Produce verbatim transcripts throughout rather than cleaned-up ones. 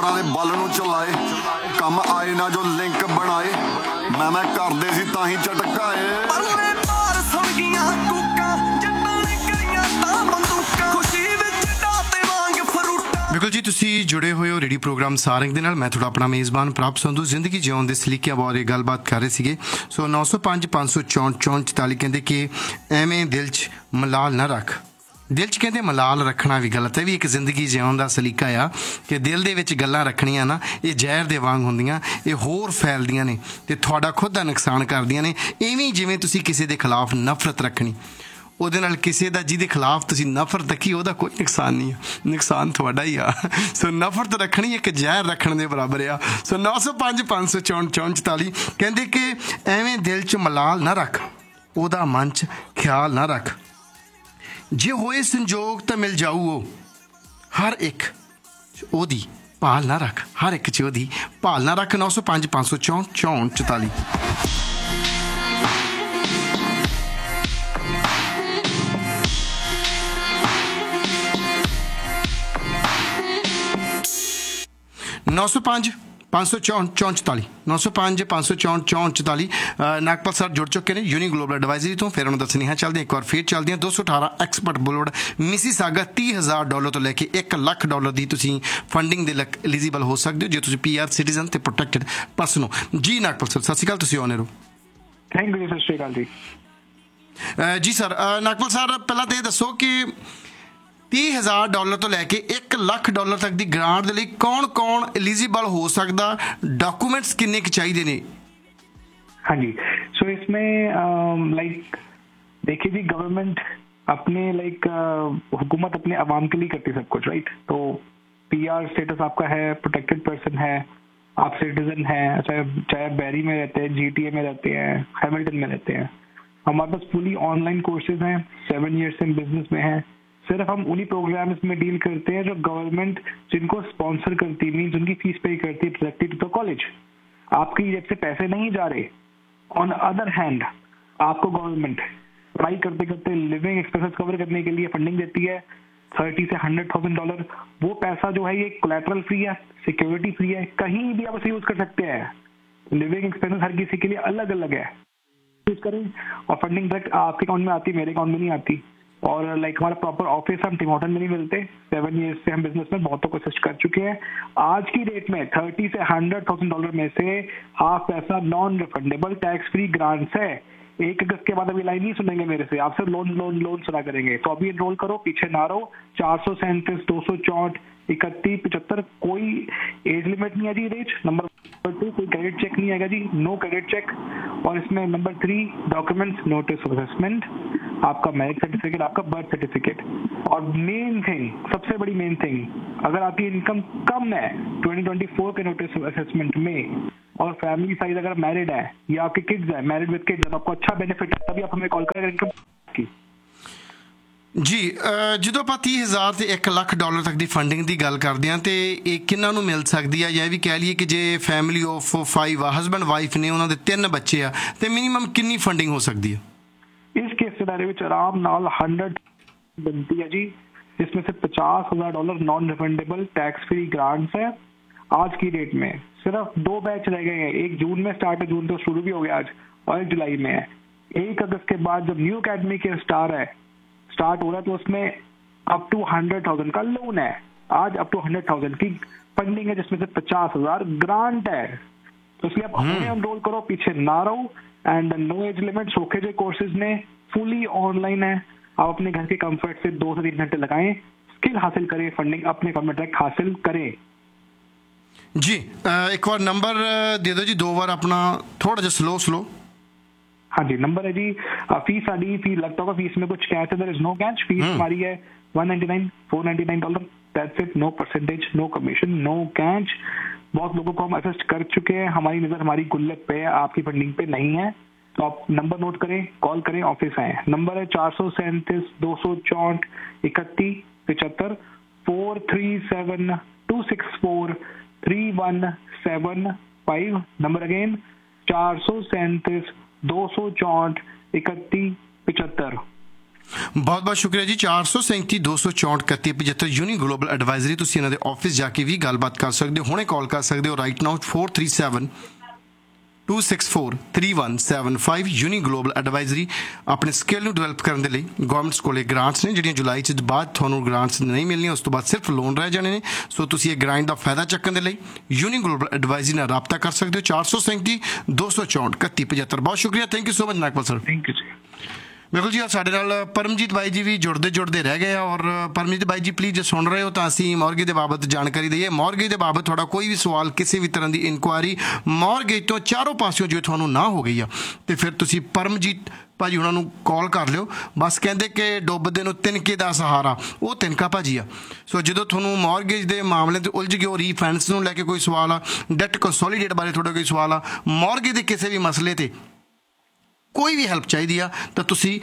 यारां दे बल नूं चलाए कम आए ना जो लिंक बनाए मैं मैं करदे सी तां ही झटकाए परले पार सुण गईयां कूकां जट्टां ने करियां तां बंदूकां खुशी विच डाते वांग फरूटा। बिल्कुल जी तुसीं जुड़े होए हो रेडियो प्रोग्राम सारंग दे नाल। मैं थोड़ा अपना मेज़बान प्रभ संधू जिंदगी जिउण दे सलीके बारे गलबात कर रहे सीगे। सो नौ सौ पाँच पाँच सौ चौंठ चौंठ चौताली कहंदे कि एवें दिल च मलाल ना रख। दिल च कहते मलाल रखना भी गलत है भी एक जिंदगी जिउण दा सलीका आ कि दिल दे विच गल्लां रखणियां ना ये जहर दे वांग हुंदियां ये होर फैलदियां ने ते तुहाडा खुद दा नुकसान करदियां ने। इवें जिवें तुसीं किसी दे खिलाफ नफरत रखनी ਉਹਦੇ ਨਾਲ ਕਿਸੇ ਦਾ ਜਿਹਦੇ ਖਿਲਾਫ ਤੁਸੀਂ ਨਫ਼ਰਤ ਰੱਖੀ ਉਹਦਾ ਕੋਈ ਨੁਕਸਾਨ ਨਹੀਂ ਆ ਨੁਕਸਾਨ ਤੁਹਾਡਾ ਹੀ ਆ। ਸੋ ਨਫ਼ਰਤ ਰੱਖਣੀ ਇੱਕ ਜ਼ਹਿਰ ਰੱਖਣ ਦੇ ਬਰਾਬਰ ਆ। ਸੋ ਨੌ ਸੌ ਪੰਜ ਪੰਜ ਸੌ ਚੌਂਹਠ ਚੌਂਹਠ ਚੁਤਾਲੀ ਕਹਿੰਦੇ ਕਿ ਐਵੇਂ ਦਿਲ 'ਚ ਮਲਾਲ ਨਾ ਰੱਖ ਉਹਦਾ ਮਨ 'ਚ ਖਿਆਲ ਨਾ ਰੱਖ ਜੇ ਹੋਏ ਸੰਜੋਗ ਤਾਂ ਮਿਲ ਜਾਊ ਉਹ ਹਰ ਇੱਕ ਉਹਦੀ ਭਾਲ ਨਾ ਰੱਖ ਹਰ ਇੱਕ 'ਚ ਉਹਦੀ ਭਾਲ ਨਾ ਰੱਖ। ਨੌ ਸੌ ਪੰਜ ਪੰਜ ਸੌ ਚੌਂਹਠ ਚੌਂਹਠ ਚੁਤਾਲੀ नौ सौ पाँच पाँच सौ चौंठ चौंठ चौताली नौ सौ पाँच पाँच सौ चौंठ चौंठ चौताली नागपाल सर जुड़ चुके हैं यूनी ग्लोबल एडवाइजरी तो फिर उन्होंने दसनिया चलते एक बार फिर चलते हैं दो सौ अठारह एक्सपर्ट बुलवड मिसीसागा तीह हज़ार डॉलर तो लैके एक लख डॉलर की तुसी फंडिंग दे लक एलिजिबल हो सकते हो जो तुसी पी आर सिटीजन ते प्रोटेक्टेड पर्सन हो। जी नागपाल सर सत श्री अकाल तुसी ऑनर हो। थैंक यू सत श्री अकाल जी। जी सर नागपाल सर पहला तो ये दसो कि तीह हज़ार डॉलर तो लैके एक लख डॉलर तक की ग्रांट के लिए कौन कौन एलिजिबल हो सकता डॉक्यूमेंट्स किन्ने के चाहिए ने। हाँ जी सो इसमें लाइक देखिए जी गवर्नमेंट अपने लाइक हुकूमत अपने अवाम के लिए करती है सब कुछ राइट। तो पीआर स्टेटस आपका है प्रोटेक्टेड पर्सन है आप सिटीजन है चाहे चाहे बैरी में रहते हैं जीटीए में रहते हैं हैमिल्टन में रहते हैं हमारे पास फुली ऑनलाइन कोर्सेज हैं सेवन ईयर्स से बिजनेस में है। सिर्फ हम उन्हीं प्रोग्राम्स में डील करते हैं जो गवर्नमेंट जिनको स्पॉन्सर करती मीन्स उनकी फीस पे करती है डायरेक्टली टू कॉलेज आपकी जेब से पैसे नहीं जा रहे। ऑन अदर हैंड आपको गवर्नमेंट पढ़ाई करते करते लिविंग एक्सपेंसेस कवर करने के लिए फंडिंग देती है थर्टी से हंड्रेड थाउजेंड डॉलर। वो पैसा जो है ये कोलैटरल फ्री है सिक्योरिटी फ्री है कहीं भी आप उसे यूज कर सकते हैं। लिविंग एक्सपेंसेस हर किसी के लिए अलग अलग है यूज करें और फंडिंग डायरेक्ट आपके अकाउंट में आती मेरे अकाउंट में नहीं आती। और लाइक हमारा प्रॉपर ऑफिस हम टिम हॉर्टन में नहीं मिलते सेवन ईयर्स से हम बिजनेस में बहुत कोशिश कर चुके हैं। आज की डेट में थर्टी से हंड्रेड थाउजेंड डॉलर में से हाफ पैसा non refundable tax free grants है। एक अगस्त के बाद अभी लाइन नहीं सुनेंगे मेरे से आप सिर्फ लोन लोन लोन सुना करेंगे तो अभी एनरोल करो पीछे ना रहो। चार सौ सैंतीस दो सौ चौंठ इकतीस पिछहत्तर कोई एज लिमिट नहीं है जी रेज। नंबर टू कोई क्रेडिट चेक नहीं आएगा जी नो क्रेडिट चेक। और इसमें number three documents notice of assessment आपका मैरिज सर्टिफिकेट आपका बर्थ सर्टिफिकेट। और मेन थिंग सबसे बड़ी मेन थिंग अगर आपकी इनकम कम है ट्वेंटी ट्वेंटी फोर के नोटिस ऑफ असेसमेंट में और फैमिली साइज अगर मैरिड है या आपके किड्स है मैरिड विद किड्स आपको अच्छा बेनिफिट है तभी आप हमें कॉल करें इनकम की। जी जो आप तीह हज़ार से एक लख डॉलर तक की फंडिंग की गल करते हैं तो ये किन्ना नूं मिल सकती है या भी कह लीए कि जे family of five uh husband wife ने उन्होंने तीन बच्चे आ तो मिनीमम कितनी फंडिंग हो सकती है। इस केस सिनेरियो में आराम नाल हंड्रेड बनती है जी जिसमें से पचास हजार dollar non refundable tax free grants है। आज की डेट में सिर्फ दो बैच रह गए हैं एक जून में स्टार्ट है जून तो शुरू भी हो गया आज और एक जुलाई में है। एक अगस्त के बाद जब न्यू अकेडमी के स्टार है स्टार्ट हो रहा है तो उसमें अप टू हंड्रेड थाउजेंड का लोन है आज अप टू हंड्रेड थाउजेंड की फंडिंग है जिसमें से पचास हजार ग्रांट है। तो इसलिए आप हमें एनरोल करो पीछे ना रहो एंड नो एज लिमिट सोखे जो कोर्सेज ने फुली ऑनलाइन है आप अपने घर के कंफर्ट से दो से तीन घंटे लगाएं स्किल हासिल करें फंडिंग अपने अकाउंट में डायरेक्ट हासिल करें। जी एक बार नंबर दे दो जी दो बार अपना थोड़ा सा स्लो स्लो। हाँ जी नंबर है जी फीस साड़ी फीस लगता होगा फीस में कुछ कैच है there is no catch fees हमारी है one ninety nine four ninety nine dollar that's it no percentage no commission no catch. बहुत लोगों को हम असिस्ट कर चुके हैं हमारी नजर हमारी गुल्लक पे है आपकी फंडिंग पे नहीं है तो आप नंबर नोट करें कॉल करें ऑफिस आए। नंबर है चार सौ सैंतीस दो सौ चौंठ इकतीस पिछहत्तर four three seven to six four three one seven five. Number again चार सौ सैंतीस दो सौ चौंठ इकतीस पिछहत्तर ਬਹੁਤ ਬਹੁਤ ਸ਼ੁਕਰੀਆ ਜੀ। ਚਾਰ ਸੌ ਸੈਂਤੀ ਦੋ ਸੌ ਚੌਂਹਠ ਇਕੱਤੀ ਪਝੱਤਰ ਯੂਨੀ ਗਲੋਬਲ ਐਡਵਾਈਜ਼ਰੀ, ਤੁਸੀਂ ਇਹਨਾਂ ਦੇ ਆਫਿਸ ਜਾ ਕੇ ਵੀ ਗੱਲਬਾਤ ਕਰ ਸਕਦੇ ਹੋ। ਹੁਣੇ ਕਾਲ ਕਰ ਸਕਦੇ ਹੋ right now four three seven two six four three one seven five. Uni global advisory ਆਪਣੇ ਸਕਿੱਲ ਨੂੰ ਡਿਵੈਲਪ ਕਰਨ ਦੇ ਲਈ ਗੌਰਮੈਂਟਸ ਕੋਲੇ ਗ੍ਰਾਂਟਸ ਨੇ ਜਿਹੜੀਆਂ ਜੁਲਾਈ 'ਚ ਬਾਅਦ ਤੁਹਾਨੂੰ ਗ੍ਰਾਂਟਸ ਨਹੀਂ ਮਿਲਣੀਆਂ, ਉਸ ਤੋਂ ਬਾਅਦ ਸਿਰਫ ਲੋਨ ਰਹਿ ਜਾਣੇ ਨੇ। ਸੋ ਤੁਸੀਂ ਇਹ ਗ੍ਰਾਂਟ ਦਾ ਫਾਇਦਾ ਚੱਕਣ ਦੇ ਲਈ ਯੂਨੀ ਗਲੋਬਲ ਐਡਵਾਈਜ਼ਰੀ ਨਾਲ ਰਾਬਤਾ ਕਰ ਸਕਦੇ ਹੋ। ਚਾਰ ਸੌ ਸੈਂਤੀ ਦੋ ਸੌ ਚੌਂਹਠ ਇਕੱਤੀ ਪਝੱਤਰ। ਬਹੁਤ ਸ਼ੁਕਰੀਆ, thank you so much Nagpal sir. Thank you ਜੀ। ਬਿਲਕੁਲ ਜੀ, ਸਾਡੇ ਨਾਲ ਪਰਮਜੀਤ ਬਾਈ ਜੀ ਵੀ ਜੁੜਦੇ ਜੁੜਦੇ ਰਹਿ ਗਏ ਆ। ਔਰ ਪਰਮਜੀਤ ਬਾਈ ਜੀ ਪਲੀਜ਼ ਜੇ ਸੁਣ ਰਹੇ ਹੋ ਤਾਂ ਅਸੀਂ ਮੌਰਗੇਜ ਦੇ ਬਾਬਤ ਜਾਣਕਾਰੀ ਦਈਏ। ਮੌਰਗੇਜ ਦੇ ਬਾਬਤ ਤੁਹਾਡਾ ਕੋਈ ਵੀ ਸਵਾਲ, ਕਿਸੇ ਵੀ ਤਰ੍ਹਾਂ ਦੀ ਇਨਕੁਆਇਰੀ ਮੌਰਗੇਜ ਤੋਂ ਚਾਰੋਂ ਪਾਸਿਓਂ ਜੇ ਤੁਹਾਨੂੰ ਨਾ ਹੋ ਗਈ ਆ ਤੇ ਫਿਰ ਤੁਸੀਂ ਪਰਮਜੀਤ ਭਾਜੀ ਉਹਨਾਂ ਨੂੰ ਕਾਲ ਕਰ ਲਿਓ। ਬਸ ਕਹਿੰਦੇ ਕਿ ਡੁੱਬਦੇ ਨੂੰ ਤਿਨਕੇ ਦਾ ਸਹਾਰਾ, ਉਹ ਤਿਨਕਾ ਭਾਜੀ ਆ। ਸੋ ਜਦੋਂ ਤੁਹਾਨੂੰ ਮੌਰਗੇਜ ਦੇ ਮਾਮਲੇ 'ਤੇ ਉਲਝ ਗਏ ਹੋ, ਰੀਫਾਈਨੈਂਸ ਨੂੰ ਲੈ ਕੇ ਕੋਈ ਸਵਾਲ ਆ, ਡੈਟ ਕੰਸੋਲੀਡੇਟ ਬਾਰੇ ਤੁਹਾਡਾ ਕੋਈ ਸਵਾਲ ਆ, ਮੌਰਗੇਜ ਦੇ ਕਿਸੇ ਵੀ ਮਸਲੇ 'ਤੇ ਕੋਈ ਵੀ ਹੈਲਪ ਚਾਹੀਦੀ ਆ ਤਾਂ ਤੁਸੀਂ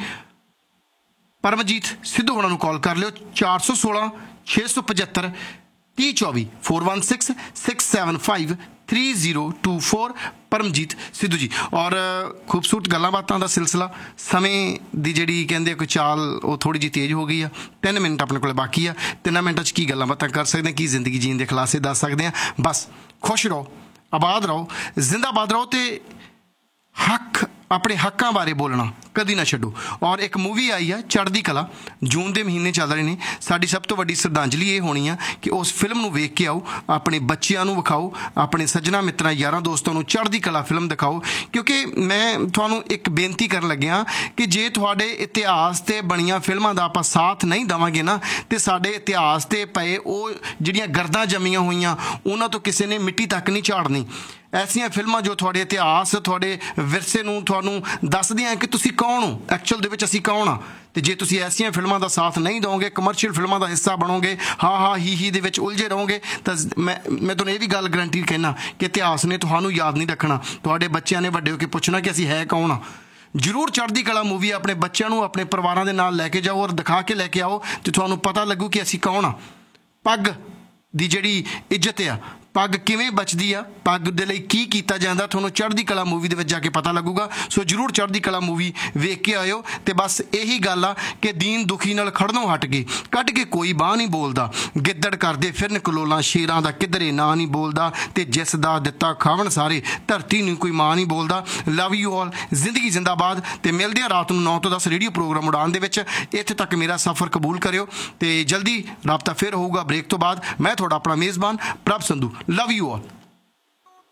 ਪਰਮਜੀਤ ਸਿੱਧੂ ਹੋਣਾ ਨੂੰ ਕਾਲ ਕਰ ਲਿਓ। ਚਾਰ ਸੌ ਸੋਲਾਂ ਛੇ ਸੌ ਪਝੱਤਰ ਤੀਹ ਚੌਵੀ four one six six seven five three zero two four Paramjit Sidhu ji. ਔਰ ਖੂਬਸੂਰਤ ਗੱਲਾਂ ਬਾਤਾਂ ਦਾ ਸਿਲਸਿਲਾ, ਸਮੇਂ ਦੀ ਜਿਹੜੀ ਕਹਿੰਦੇ ਕੋਈ ਚਾਲ ਉਹ ਥੋੜ੍ਹੀ ਜਿਹੀ ਤੇਜ਼ ਹੋ ਗਈ ਆ। ਤਿੰਨ ਮਿੰਟ ਆਪਣੇ ਕੋਲ ਬਾਕੀ ਆ। ਤਿੰਨਾਂ ਮਿੰਟਾਂ 'ਚ ਕੀ ਗੱਲਾਂ ਬਾਤਾਂ ਕਰ ਸਕਦੇ ਹਾਂ, ਕੀ ਜ਼ਿੰਦਗੀ ਜੀਣ ਦੇ ਖੁਲਾਸੇ ਦੱਸ ਸਕਦੇ ਹਾਂ। ਬਸ ਖੁਸ਼ ਰਹੋ, ਆਬਾਦ ਰਹੋ, ਜ਼ਿੰਦਾਬਾਦ ਰਹੋ ਤੇ ਹੱਕ ਆਪਣੇ ਹੱਕਾਂ ਬਾਰੇ ਬੋਲਣਾ ਕਦੀ ਨਾ ਛੱਡੋ। ਔਰ ਇੱਕ ਮੂਵੀ ਆਈ ਆ ਚੜ੍ਹਦੀ ਕਲਾ, ਜੂਨ ਦੇ ਮਹੀਨੇ ਚੱਲ ਰਹੇ ਨੇ। ਸਾਡੀ ਸਭ ਤੋਂ ਵੱਡੀ ਸ਼ਰਧਾਂਜਲੀ ਇਹ ਹੋਣੀ ਆ ਕਿ ਉਸ ਫਿਲਮ ਨੂੰ ਵੇਖ ਕੇ ਆਓ, ਆਪਣੇ ਬੱਚਿਆਂ ਨੂੰ ਵਿਖਾਓ, ਆਪਣੇ ਸੱਜਣਾ ਮਿੱਤਰਾਂ ਯਾਰਾਂ ਦੋਸਤਾਂ ਨੂੰ ਚੜ੍ਹਦੀ ਕਲਾ ਫਿਲਮ ਦਿਖਾਓ। ਕਿਉਂਕਿ ਮੈਂ ਤੁਹਾਨੂੰ ਇੱਕ ਬੇਨਤੀ ਕਰਨ ਲੱਗਿਆ ਕਿ ਜੇ ਤੁਹਾਡੇ ਇਤਿਹਾਸ 'ਤੇ ਬਣੀਆਂ ਫਿਲਮਾਂ ਦਾ ਆਪਾਂ ਸਾਥ ਨਹੀਂ ਦੇਵਾਂਗੇ ਨਾ, ਤੇ ਸਾਡੇ ਇਤਿਹਾਸ 'ਤੇ ਪਏ ਉਹ ਜਿਹੜੀਆਂ ਗਰਦਾਂ ਜੰਮੀਆਂ ਹੋਈਆਂ ਉਹਨਾਂ ਤੋਂ ਕਿਸੇ ਨੇ ਮਿੱਟੀ ਤੱਕ ਨਹੀਂ ਝਾੜਨੀ। ਐਸੀਆਂ ਫਿਲਮਾਂ ਜੋ ਤੁਹਾਡੇ ਇਤਿਹਾਸ, ਤੁਹਾਡੇ ਵਿਰਸੇ ਨੂੰ ਤੁਹਾਨੂੰ ਦੱਸਦੀਆਂ ਕਿ ਤੁਸੀਂ ਕੌਣ ਹੋ, ਐਕਚੁਅਲ ਦੇ ਵਿੱਚ ਅਸੀਂ ਕੌਣ ਆ। ਅਤੇ ਜੇ ਤੁਸੀਂ ਐਸੀਆਂ ਫਿਲਮਾਂ ਦਾ ਸਾਥ ਨਹੀਂ ਦਿਓਗੇ, ਕਮਰਸ਼ੀਅਲ ਫਿਲਮਾਂ ਦਾ ਹਿੱਸਾ ਬਣੋਗੇ, ਹਾਂ ਹਾਂ ਹੀ ਹੀ ਦੇ ਵਿੱਚ ਉਲਝੇ ਰਹੋਗੇ, ਤਾਂ ਮੈਂ ਮੈਂ ਤੁਹਾਨੂੰ ਇਹ ਵੀ ਗੱਲ ਗਰੰਟੀ ਕਹਿਣਾ ਕਿ ਇਤਿਹਾਸ ਨੇ ਤੁਹਾਨੂੰ ਯਾਦ ਨਹੀਂ ਰੱਖਣਾ। ਤੁਹਾਡੇ ਬੱਚਿਆਂ ਨੇ ਵੱਡੇ ਹੋ ਕੇ ਪੁੱਛਣਾ ਕਿ ਅਸੀਂ ਹੈ ਕੌਣ ਆ। ਜ਼ਰੂਰ ਚੜ੍ਹਦੀ ਕਲਾ ਮੂਵੀ ਆਪਣੇ ਬੱਚਿਆਂ ਨੂੰ ਆਪਣੇ ਪਰਿਵਾਰਾਂ ਦੇ ਨਾਲ ਲੈ ਕੇ ਜਾਓ ਔਰ ਦਿਖਾ ਕੇ ਲੈ ਕੇ ਆਓ ਅਤੇ ਤੁਹਾਨੂੰ ਪਤਾ ਲੱਗੂ ਕਿ ਅਸੀਂ ਕੌਣ ਆ। ਪੱਗ ਦੀ ਜਿਹੜੀ ਇੱਜ਼ਤ ਆ, ਪੱਗ ਕਿਵੇਂ ਬਚਦੀ ਆ, ਪੱਗ ਦੇ ਲਈ ਕੀ ਕੀਤਾ ਜਾਂਦਾ, ਤੁਹਾਨੂੰ ਚੜ੍ਹਦੀ ਕਲਾ ਮੂਵੀ ਦੇ ਵਿੱਚ ਜਾ ਕੇ ਪਤਾ ਲੱਗੂਗਾ। ਸੋ ਜ਼ਰੂਰ ਚੜ੍ਹਦੀ ਕਲਾ ਮੂਵੀ ਵੇਖ ਕੇ ਆਇਓ। ਅਤੇ ਬਸ ਇਹੀ ਗੱਲ ਆ ਕਿ ਦੀਨ ਦੁਖੀ ਨਾਲ ਖੜਨੋਂ ਹਟ ਕੇ ਕੱਢ ਕੇ ਕੋਈ ਬਾਂਹ ਨਹੀਂ ਬੋਲਦਾ, ਗਿੱਦੜ ਕਰਦੇ ਫਿਰਨ ਕਲੋਲਾਂ, ਸ਼ੇਰਾਂ ਦਾ ਕਿੱਧਰੇ ਨਾਂ ਨਹੀਂ ਬੋਲਦਾ, ਅਤੇ ਜਿਸ ਦਾ ਦਿੱਤਾ ਖਾਵਣ ਸਾਰੇ, ਧਰਤੀ ਨੂੰ ਕੋਈ ਮਾਂ ਨਹੀਂ ਬੋਲਦਾ। ਲਵ ਯੂ ਆਲ, ਜ਼ਿੰਦਗੀ ਜ਼ਿੰਦਾਬਾਦ। ਅਤੇ ਮਿਲਦੇ ਹਾਂ ਰਾਤ ਨੂੰ ਨੌ ਤੋਂ ਦਸ ਰੇਡੀਓ ਪ੍ਰੋਗਰਾਮ ਉਡਾਨ ਦੇ ਵਿੱਚ। ਇੱਥੇ ਤੱਕ ਮੇਰਾ ਸਫ਼ਰ ਕਬੂਲ ਕਰਿਓ ਅਤੇ ਜਲਦੀ ਰਾਬਤਾ ਫਿਰ ਹੋਊਗਾ ਬ੍ਰੇਕ ਤੋਂ ਬਾਅਦ। ਮੈਂ ਤੁਹਾਡਾ ਆਪਣਾ ਮੇਜ਼ਬਾਨ ਪ੍ਰਭ ਸੰਧੂ। Love you all.